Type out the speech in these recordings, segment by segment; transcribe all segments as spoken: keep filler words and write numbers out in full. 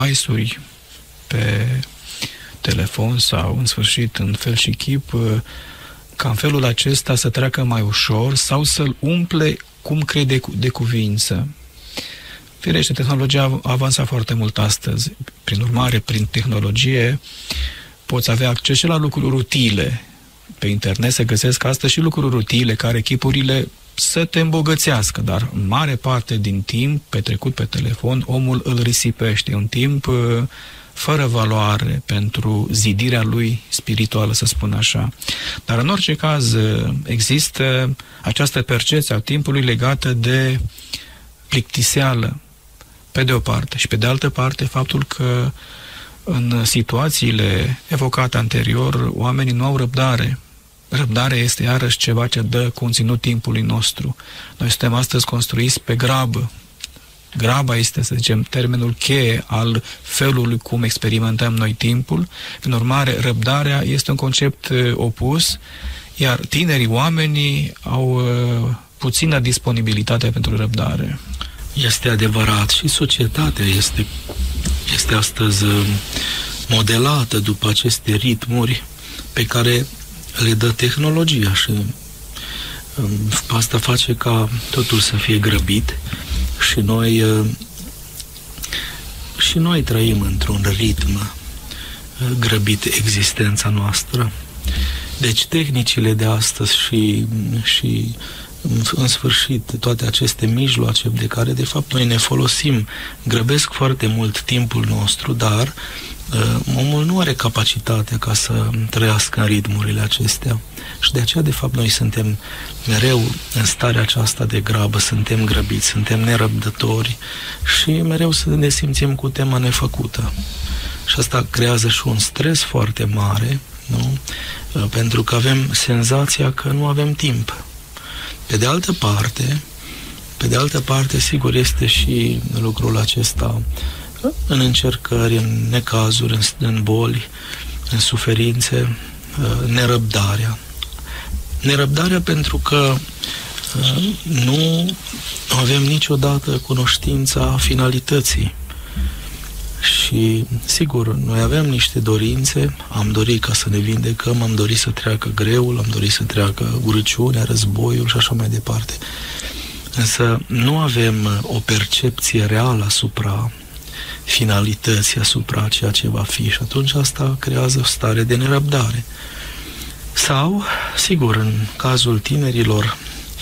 device-uri pe telefon sau, în sfârșit, în fel și chip, ca în felul acesta să treacă mai ușor sau să-l umple cum crede de cuvință. Firește, tehnologia a avansat foarte mult astăzi. Prin urmare, prin tehnologie, poți avea acces și la lucruri utile. Pe internet se găsesc astăzi și lucruri utile care chipurile să te îmbogățească, dar în mare parte din timp petrecut pe telefon, omul îl risipește. Un timp fără valoare pentru zidirea lui spirituală, să spun așa. Dar în orice caz există această percepție a timpului legată de plictiseală, pe de o parte, și pe de altă parte faptul că în situațiile evocate anterior, oamenii nu au răbdare. Răbdarea este iarăși ceva ce dă conținut timpului nostru. Noi suntem astăzi construiți pe grabă. Graba este, să zicem, termenul cheie al felului cum experimentăm noi timpul. În urmare, răbdarea este un concept opus, iar tinerii oamenii au uh, puțină disponibilitate pentru răbdare. Este adevărat și societatea este, este astăzi modelată după aceste ritmuri pe care le dă tehnologia și asta face ca totul să fie grăbit și noi și noi trăim într-un ritm grăbit existența noastră. Deci tehnicile de astăzi și, și în sfârșit toate aceste mijloace de care de fapt noi ne folosim grăbesc foarte mult timpul nostru, dar uh, omul nu are capacitatea ca să trăiască în ritmurile acestea și de aceea de fapt noi suntem mereu în starea aceasta de grabă, suntem grăbiți, suntem nerăbdători și mereu să ne simțim cu tema nefăcută și asta creează și un stres foarte mare, nu? Uh, pentru că avem senzația că nu avem timp. Pe de altă parte, pe de altă parte, sigur, este și lucrul acesta în încercări, în necazuri, în, în boli, în suferințe, nerăbdarea. Nerăbdarea pentru că nu avem niciodată cunoștința finalității. Și, sigur, noi avem niște dorințe, am dorit ca să ne vindecăm, am dorit să treacă greul, am dorit să treacă urăciunea, războiul și așa mai departe. Însă nu avem o percepție reală asupra finalității, asupra ceea ce va fi și atunci asta creează o stare de nerăbdare. Sau, sigur, în cazul tinerilor,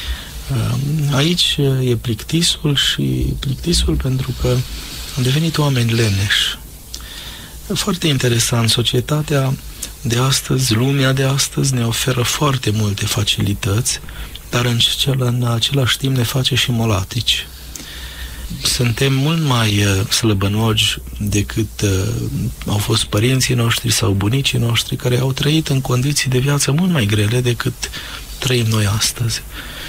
aici e plictisul și plictisul pentru că am devenit oameni leneși. Foarte interesant, societatea de astăzi, lumea de astăzi ne oferă foarte multe facilități, dar în, cel, în același timp ne face și molatici. Suntem mult mai uh, slăbănogi decât uh, au fost părinții noștri sau bunicii noștri care au trăit în condiții de viață mult mai grele decât trăim noi astăzi.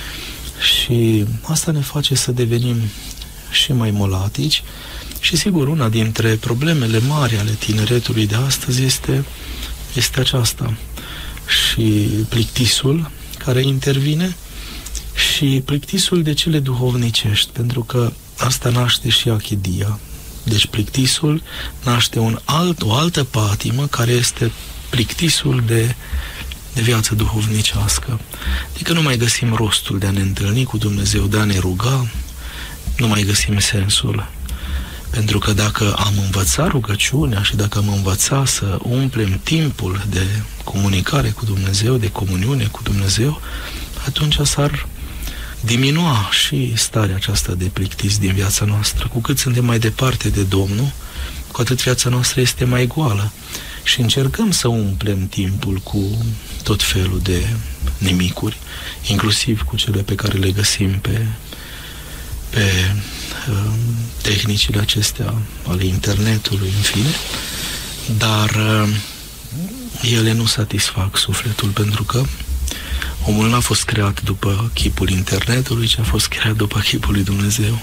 Și asta ne face să devenim și mai molatici. Și sigur, una dintre problemele mari ale tineretului de astăzi este, este aceasta. Și plictisul care intervine și plictisul de cele duhovnicești, pentru că asta naște și achidia. Deci plictisul naște un alt, o altă patimă care este plictisul de, de viață duhovnicească. Adică nu mai găsim rostul de a ne întâlni cu Dumnezeu, de a ne ruga, nu mai găsim sensul. Pentru că dacă am învățat rugăciunea și dacă am învățat să umplem timpul de comunicare cu Dumnezeu, de comuniune cu Dumnezeu, atunci s-ar diminua și starea aceasta de plictis din viața noastră. Cu cât suntem mai departe de Domnul, cu atât viața noastră este mai goală. Și încercăm să umplem timpul cu tot felul de nimicuri, inclusiv cu cele pe care le găsim pe, pe uh, tehnicile acestea ale internetului, în fine, dar uh, ele nu satisfac sufletul, pentru că omul n-a fost creat după chipul internetului, ci a fost creat după chipul lui Dumnezeu.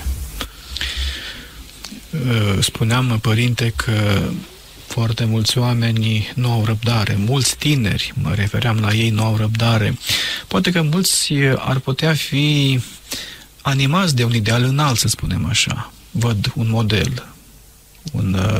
Spuneam, părinte, că foarte mulți oameni nu au răbdare, mulți tineri, mă refeream la ei, nu au răbdare. Poate că mulți ar putea fi animați de un ideal înalt, să spunem așa. Văd un model, un